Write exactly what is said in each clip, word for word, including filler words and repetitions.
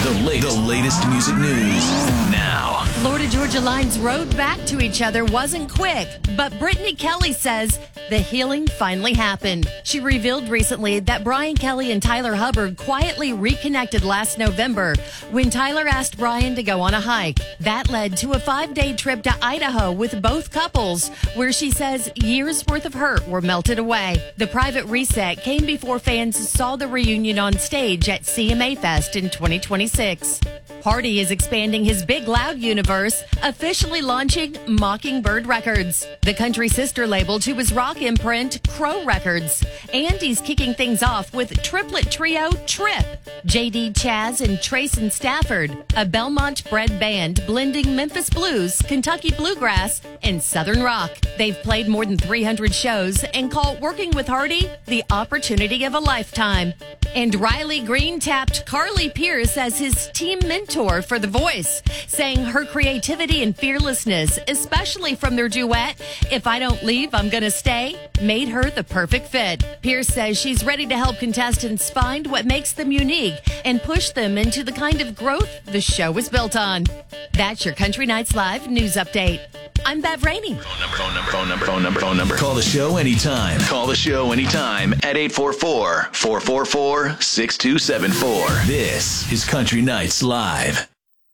The, latest, the latest music news now. Florida Georgia Line's road back to each other wasn't quick, but Brittany Kelly says the healing finally happened. She revealed recently that Brian Kelly and Tyler Hubbard quietly reconnected last November when Tyler asked Brian to go on a hike. That led to a five-day trip to Idaho with both couples, where she says years worth of hurt were melted away. The private reset came before fans saw the reunion on stage at C M A Fest in twenty twenty-six. Hardy is expanding his Big Loud universe, officially launching Mockingbird Records, the country sister label to his rock imprint, Crow Records. And he's kicking things off with triplet trio Trip, J D Chaz and Trayson Stafford, a Belmont-bred band blending Memphis blues, Kentucky bluegrass, and Southern rock. They've played more than three hundred shows and call working with Hardy the opportunity of a lifetime. And Riley Green tapped Carly Pierce as his team mentor for The Voice, saying her creativity and fearlessness, especially from their duet, If I Don't Leave, I'm Gonna Stay, made her the perfect fit. Pierce says she's ready to help contestants find what makes them unique and push them into the kind of growth the show is built on. That's your Country Nights Live news update. I'm Bev Rainey. Phone number, phone number, phone number, phone number, phone number. Call the show anytime. Call the show anytime at eight four four, four four four, six two seven four. This is Country Nights Live.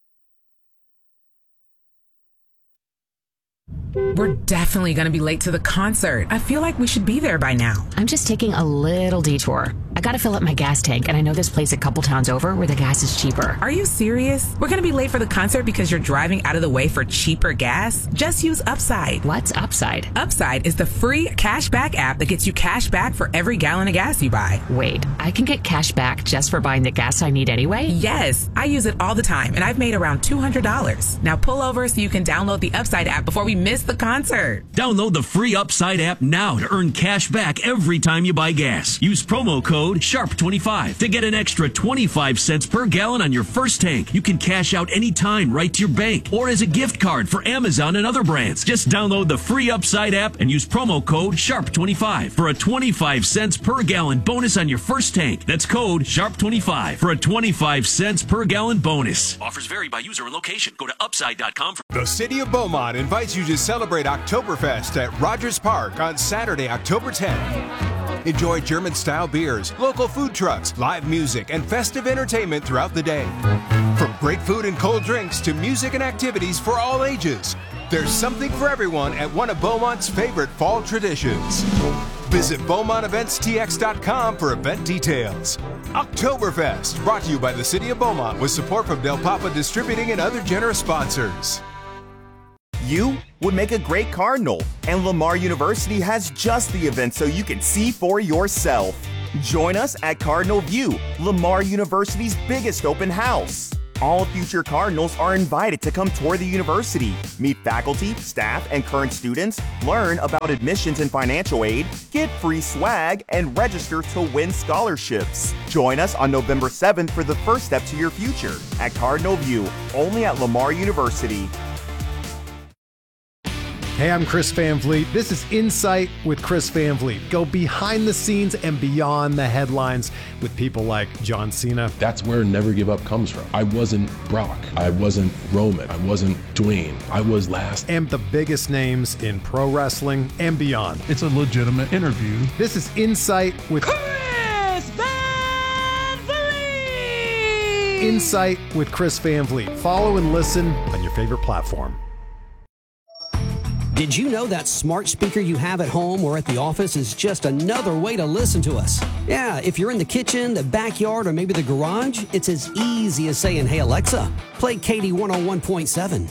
We're definitely going to be late to the concert. I feel like we should be there by now. I'm just taking a little detour. I got to fill up my gas tank, and I know this place a couple towns over where the gas is cheaper. Are you serious? We're going to be late for the concert because you're driving out of the way for cheaper gas? Just use Upside. What's Upside? Upside is the free cash back app that gets you cash back for every gallon of gas you buy. Wait, I can get cash back just for buying the gas I need anyway? Yes, I use it all the time, and I've made around two hundred dollars. Now pull over so you can download the Upside app before we miss the concert. Download the free Upside app now to earn cash back every time you buy gas. Use promo code sharp twenty-five to get an extra twenty-five cents per gallon on your first tank. You can cash out anytime right to your bank or as a gift card for Amazon and other brands. Just download the free Upside app and use promo code sharp twenty-five for a twenty-five cents per gallon bonus on your first tank. That's code sharp twenty-five for a twenty-five cents per gallon bonus. Offers vary by user and location. Go to upside dot com. For- the City of Beaumont invites you to celebrate Oktoberfest at Rogers Park on Saturday, October tenth. Enjoy German-style beers, local food trucks, live music, and festive entertainment throughout the day. From great food and cold drinks to music and activities for all ages, there's something for everyone at one of Beaumont's favorite fall traditions. Visit Beaumont Events T X dot com for event details. Oktoberfest, brought to you by the City of Beaumont with support from Del Papa Distributing and other generous sponsors. You would make a great Cardinal, and Lamar University has just the event so you can see for yourself. Join us at Cardinal View, Lamar University's biggest open house. All future Cardinals are invited to come tour the university, meet faculty, staff, and current students, learn about admissions and financial aid, get free swag, and register to win scholarships. Join us on November seventh for the first step to your future at Cardinal View, only at Lamar University. Hey, I'm Chris Van Vliet. This is Insight with Chris Van Vliet. Go behind the scenes and beyond the headlines with people like John Cena. That's where Never Give Up comes from. I wasn't Brock. I wasn't Roman. I wasn't Dwayne. I was last. And the biggest names in pro wrestling and beyond. It's a legitimate interview. This is Insight with Chris Van Vliet. Insight with Chris Van Vliet. Follow and listen on your favorite platform. Did you know that smart speaker you have at home or at the office is just another way to listen to us? Yeah, if you're in the kitchen, the backyard, or maybe the garage, it's as easy as saying, "Hey Alexa, play K D one oh one point seven.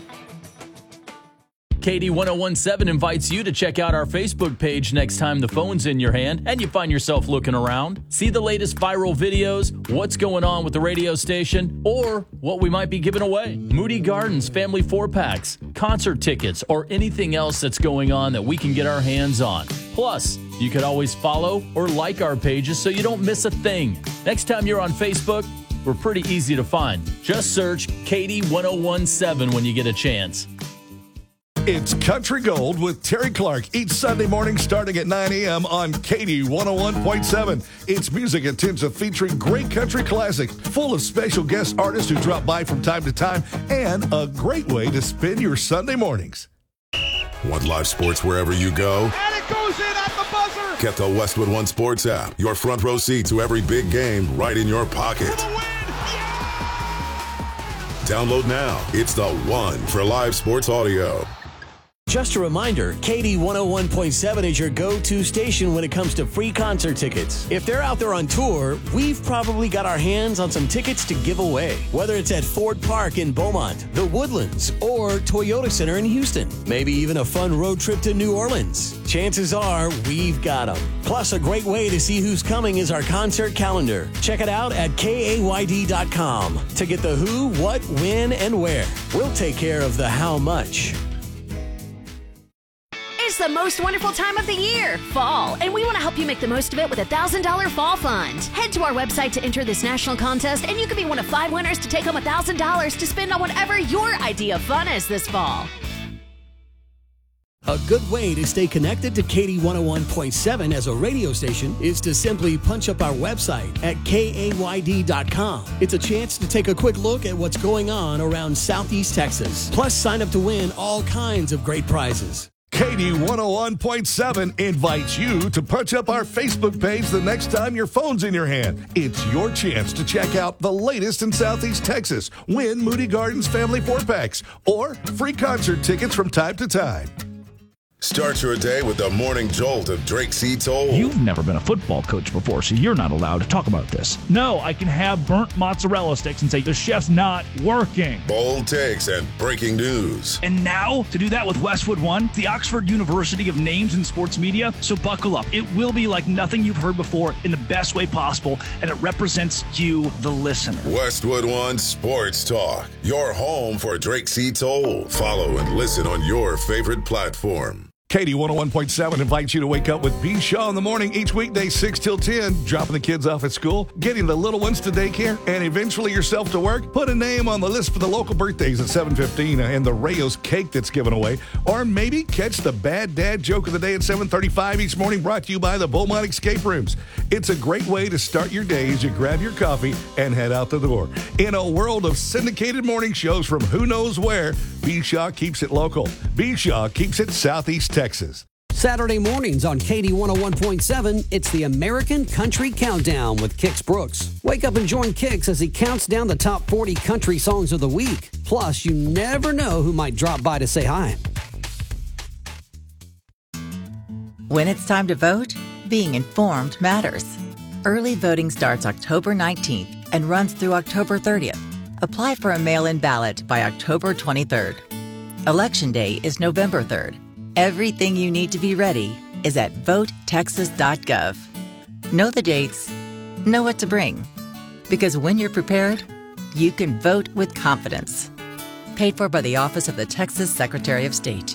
K D one oh one point seven invites you to check out our Facebook page next time the phone's in your hand and you find yourself looking around. See the latest viral videos, what's going on with the radio station, or what we might be giving away. Moody Gardens family four-packs, concert tickets, or anything else that's going on that we can get our hands on. Plus, you could always follow or like our pages so you don't miss a thing. Next time you're on Facebook, we're pretty easy to find. Just search K D one oh one point seven when you get a chance. It's Country Gold with Terry Clark each Sunday morning starting at nine a.m. on K D one oh one point seven. It's music intensive featuring great country classics, full of special guest artists who drop by from time to time, and a great way to spend your Sunday mornings. Want live sports wherever you go? And it goes in at the buzzer. Get the Westwood One Sports app. Your front row seat to every big game right in your pocket. Download now. It's the one for live sports audio. Just a reminder, K D one oh one point seven is your go-to station when it comes to free concert tickets. If they're out there on tour, we've probably got our hands on some tickets to give away. Whether it's at Ford Park in Beaumont, the Woodlands, or Toyota Center in Houston. Maybe even a fun road trip to New Orleans. Chances are we've got them. Plus, a great way to see who's coming is our concert calendar. Check it out at K A Y D dot com to get the who, what, when, and where. We'll take care of the how much. It's the most wonderful time of the year, fall, and we want to help you make the most of it with a one thousand dollars Fall Fund. Head to our website to enter this national contest, and you could be one of five winners to take home one thousand dollars to spend on whatever your idea of fun is this fall. A good way to stay connected to K D one oh one point seven as a radio station is to simply punch up our website at K A Y D dot com. It's a chance to take a quick look at what's going on around Southeast Texas. Plus, sign up to win all kinds of great prizes. K D one oh one point seven invites you to punch up our Facebook page the next time your phone's in your hand. It's your chance to check out the latest in Southeast Texas, win Moody Gardens Family four-packs, or free concert tickets from time to time. Start your day with the morning jolt of Drake C. Toll. You've never been a football coach before, so you're not allowed to talk about this. No, I can have burnt mozzarella sticks and say the chef's not working. Bold takes and breaking news. And now, to do that with Westwood One, the Oxford University of Names in Sports Media. So buckle up. It will be like nothing you've heard before in the best way possible, and it represents you, the listener. Westwood One Sports Talk, your home for Drake C. Toll. Follow and listen on your favorite platform. K D one oh one point seven invites you to wake up with B. Shaw in the morning each weekday, six till ten, dropping the kids off at school, getting the little ones to daycare, and eventually yourself to work. Put a name on the list for the local birthdays at seven fifteen and the Rayos cake that's given away. Or maybe catch the bad dad joke of the day at seven thirty-five each morning, brought to you by the Beaumont Escape Rooms. It's a great way to start your day as you grab your coffee and head out the door. In a world of syndicated morning shows from who knows where, B. Shaw keeps it local. B. Shaw keeps it Southeast Texas. Saturday mornings on K D one oh one point seven, it's the American Country Countdown with Kix Brooks. Wake up and join Kix as he counts down the top forty country songs of the week. Plus, you never know who might drop by to say hi. When it's time to vote, being informed matters. Early voting starts October nineteenth and runs through October thirtieth. Apply for a mail-in ballot by October twenty-third. Election Day is November third. Everything you need to be ready is at vote texas dot gov. Know the dates, know what to bring. Because when you're prepared, you can vote with confidence. Paid for by the Office of the Texas Secretary of State.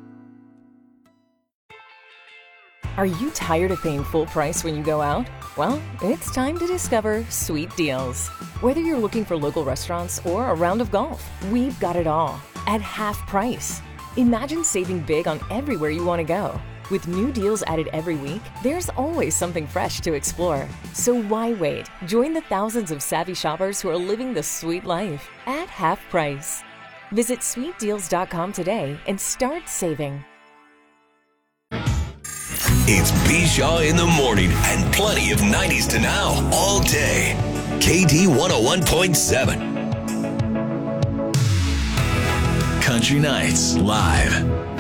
Are you tired of paying full price when you go out? Well, it's time to discover Sweet Deals. Whether you're looking for local restaurants or a round of golf, we've got it all at half price. Imagine saving big on everywhere you want to go. With new deals added every week, there's always something fresh to explore. So why wait? Join the thousands of savvy shoppers who are living the sweet life at half price. Visit sweet deals dot com today and start saving. It's B. Shaw in the morning and plenty of nineties to now all day. K D one oh one point seven. Country Nights Live.